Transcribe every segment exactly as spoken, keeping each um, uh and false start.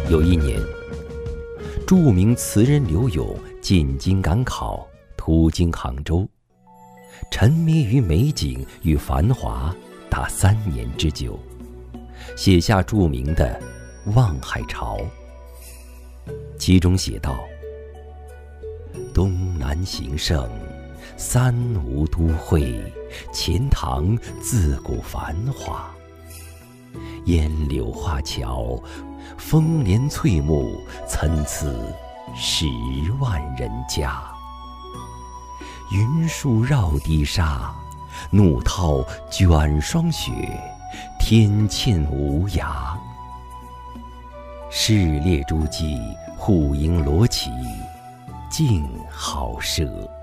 有一年，著名词人柳永进京赶考，途经杭州，沉迷于美景与繁华达三年之久，写下著名的《望海潮》。其中写道：东南形胜，三吴都会，钱塘自古繁华。烟柳画桥，风帘翠幕，参差十万人家。云树绕堤沙，怒涛卷霜雪，天堑无涯。市列诸暨，户牨罗绮，静好舍。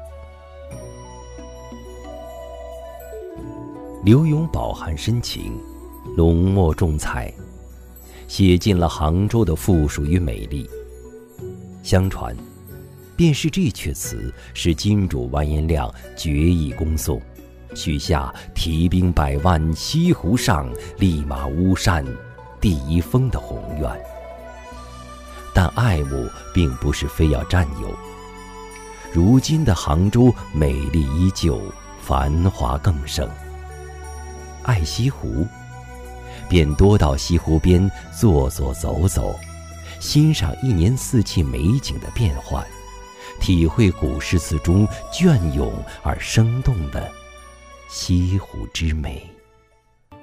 柳永饱含深情，浓墨重彩，写尽了杭州的富庶与美丽。相传，便是这阙词使金主完颜亮决意攻宋，许下提兵百万西湖上，立马巫山第一峰的宏愿。但爱慕并不是非要占有，如今的杭州美丽依旧，繁华更盛。爱西湖，便多到西湖边坐坐走走，欣赏一年四季美景的变幻，体会古诗词中隽永而生动的西湖之美。